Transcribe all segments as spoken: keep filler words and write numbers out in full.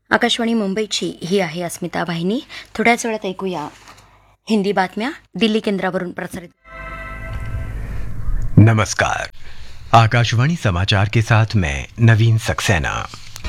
आकाशवाणी मुंबईची ही आहे अस्मिता वाहिनी. थोड्याच वेळात ऐकूया हिंदी बातम्या दिल्ली केंद्रावरून प्रसारित. नमस्कार, आकाशवाणी समाचार के साथ मैं नवीन सक्सेना.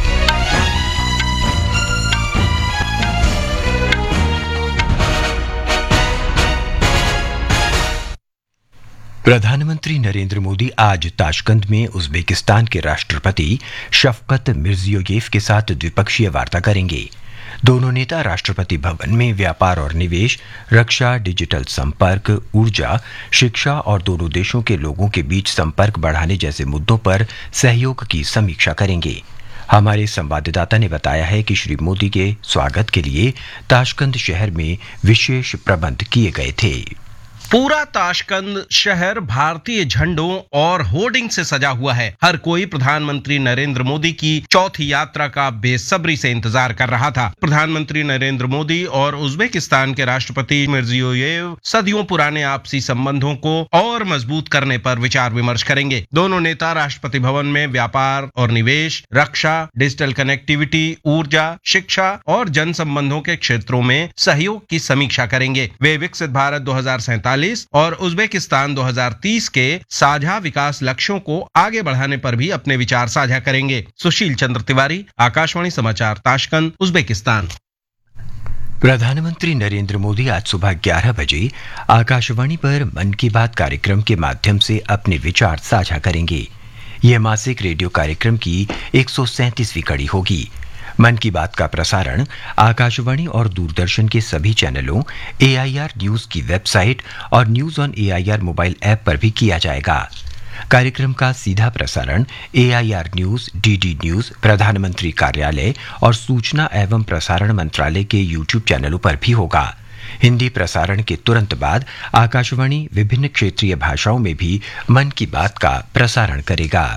प्रधानमंत्री नरेंद्र मोदी आज ताशकंद में उज्बेकिस्तान के राष्ट्रपति शफकत मिर्जियोयेव के साथ द्विपक्षीय वार्ता करेंगे. दोनों नेता राष्ट्रपति भवन में व्यापार और निवेश, रक्षा, डिजिटल संपर्क, ऊर्जा, शिक्षा और दोनों देशों के लोगों के बीच संपर्क बढ़ाने जैसे मुद्दों पर सहयोग की समीक्षा करेंगे. हमारे संवाददाता ने बताया है कि श्री मोदी के स्वागत के लिए ताशकंद शहर में विशेष प्रबंध किए गए थे. पूरा ताशकंद शहर भारतीय झंडों और होर्डिंग से सजा हुआ है. हर कोई प्रधानमंत्री नरेंद्र मोदी की चौथी यात्रा का बेसब्री से इंतजार कर रहा था. प्रधानमंत्री नरेंद्र मोदी और उज्बेकिस्तान के राष्ट्रपति मिर्जियोयेव सदियों पुराने आपसी संबंधों को और मजबूत करने पर विचार विमर्श करेंगे. दोनों नेता राष्ट्रपति भवन में व्यापार और निवेश, रक्षा, डिजिटल कनेक्टिविटी, ऊर्जा, शिक्षा और जन संबंधों के क्षेत्रों में सहयोग की समीक्षा करेंगे. वे विकसित भारत दो हजार सैंतालीस और उज्बेकिस्तान दो हजार तीस के साझा विकास लक्ष्यों को आगे बढ़ाने पर भी अपने विचार साझा करेंगे. सुशील चंद्र तिवारी, आकाशवाणी समाचार, ताशकंद, उज्बेकिस्तान. प्रधानमंत्री नरेंद्र मोदी आज सुबह ग्यारह बजे आकाशवाणी पर मन की बात कार्यक्रम के माध्यम से अपने विचार साझा करेंगे. यह मासिक रेडियो कार्यक्रम की एक सौ सैंतीसवीं कड़ी होगी. मन की बात का प्रसारण आकाशवाणी और दूरदर्शन के सभी चैनलों, एआईआर न्यूज की वेबसाइट और news on AIR mobile app पर भी किया जाएगा. कार्यक्रम का सीधा प्रसारण एआईआर न्यूज, डीडी न्यूज, प्रधानमंत्री कार्यालय और सूचना एवं प्रसारण मंत्रालय के यूट्यूब चैनलों पर भी होगा. हिंदी प्रसारण के तुरंत बाद आकाशवाणी विभिन्न क्षेत्रीय भाषाओं में भी मन की बात का प्रसारण करेगा.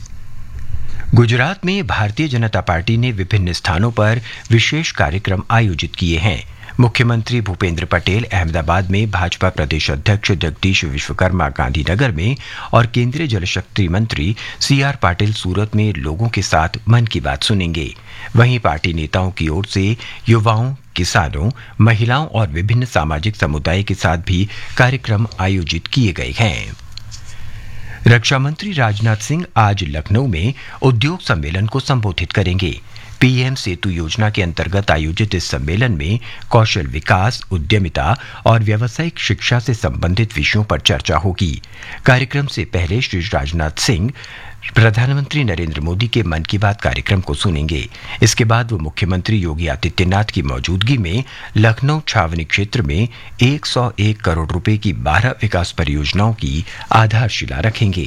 गुजरात में भारतीय जनता पार्टी ने विभिन्न स्थानों पर विशेष कार्यक्रम आयोजित किए हैं. मुख्यमंत्री भूपेंद्र पटेल अहमदाबाद में, भाजपा प्रदेश अध्यक्ष जगदीश विश्वकर्मा गांधीनगर में और केंद्रीय जल शक्ति मंत्री सी आर पाटिल सूरत में लोगों के साथ मन की बात सुनेंगे. वहीं पार्टी नेताओं की ओर से युवाओं, किसानों, महिलाओं और विभिन्न सामाजिक समुदाय के साथ भी कार्यक्रम आयोजित किए गए हैं. रक्षा मंत्री राजनाथ सिंह आज लखनऊ में उद्योग सम्मेलन को संबोधित करेंगे. पीएम सेतु योजना के अंतर्गत आयोजित इस सम्मेलन में कौशल विकास, उद्यमिता और व्यावसायिक शिक्षा से संबंधित विषयों पर चर्चा होगी. कार्यक्रम से पहले श्री राजनाथ सिंह प्रधानमंत्री नरेंद्र मोदी के मन की बात कार्यक्रम को सुनेंगे. इसके बाद वो मुख्यमंत्री योगी आदित्यनाथ की मौजूदगी में लखनऊ छावनी क्षेत्र में एक सौ एक करोड़ रुपए की बारह विकास परियोजनाओं की आधारशिला रखेंगे.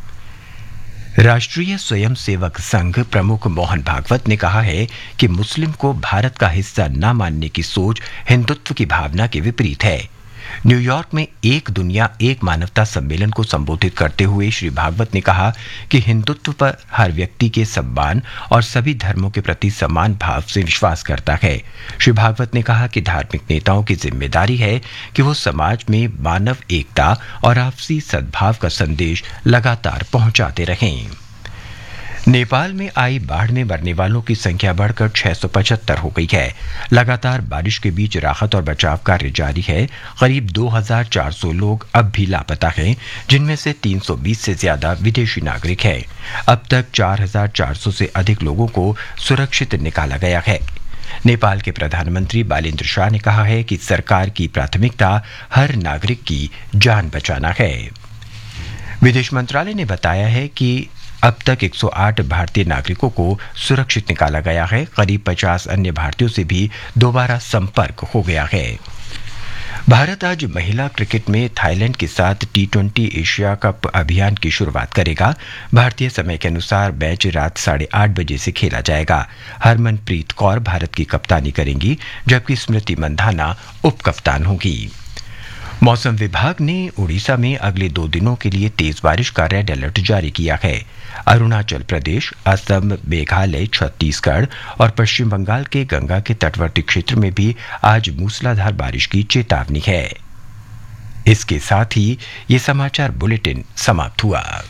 राष्ट्रीय स्वयंसेवक संघ प्रमुख मोहन भागवत ने कहा है कि मुस्लिम को भारत का हिस्सा न मानने की सोच हिंदुत्व की भावना के विपरीत है. न्यूयॉर्क में एक दुनिया एक मानवता सम्मेलन को संबोधित करते हुए श्री भागवत ने कहा कि हिंदुत्व पर हर व्यक्ति के सम्मान और सभी धर्मों के प्रति समान भाव से विश्वास करता है. श्री भागवत ने कहा कि धार्मिक नेताओं की जिम्मेदारी है कि वो समाज में मानव एकता और आपसी सद्भाव का संदेश लगातार पहुंचाते रहें. नेपाल में आई बाढ़ में मरने वालों की संख्या बढ़कर छह सौ पचहत्तर हो गई है. लगातार बारिश के बीच राहत और बचाव कार्य जारी है. करीब दो हजार चार सौ लोग अब भी लापता हैं, जिनमें से तीन सौ बीस से ज्यादा विदेशी नागरिक हैं. अब तक चार हजार चार सौ से अधिक लोगों को सुरक्षित निकाला गया है. नेपाल के प्रधानमंत्री बालेन्द्र शाह ने कहा है कि सरकार की प्राथमिकता हर नागरिक की जान बचाना है. विदेश मंत्रालय ने बताया है कि अब तक एक सौ आठ भारतीय नागरिकों को सुरक्षित निकाला गया है. करीब पचास अन्य भारतीयों से भी दोबारा संपर्क हो गया है. भारत आज महिला क्रिकेट में थाईलैंड के साथ टी ट्वेंटी एशिया कप अभियान की शुरुआत करेगा. भारतीय समय के अनुसार मैच रात साढ़े आठ बजे से खेला जाएगा. हरमनप्रीत कौर भारत की कप्तानी करेंगी, जबकि स्मृति मंधाना उप कप्तान होगी. मौसम विभाग ने उड़ीसा में अगले दो दिनों के लिए तेज बारिश का रेड अलर्ट जारी किया है. अरुणाचल प्रदेश, असम, मेघालय, छत्तीसगढ़ और पश्चिम बंगाल के गंगा के तटवर्ती क्षेत्र में भी आज मूसलाधार बारिश की चेतावनी है. इसके साथ ही ये समाचार बुलेटिन समाप्त हुआ.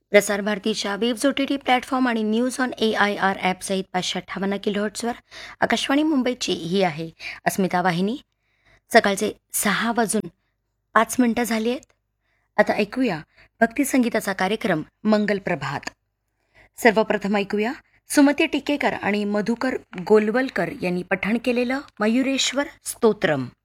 प्रसार भारतीच्या webs O T T platform आणि news on A I R ॲपसहित पाचशे अठ्ठावन्न किलोहर्ट्सवर आकाशवाणी मुंबईची ही आहे अस्मिता वाहिनी. सकाळचे सहा वाजून पाच मिनटं झाली आहेत. आता ऐकूया भक्तिसंगीताचा कार्यक्रम मंगल प्रभात. सर्वप्रथम ऐकूया सुमती टिकेकर आणि मधुकर गोलवलकर यांनी पठण केलेलं मयुरेश्वर स्तोत्रम.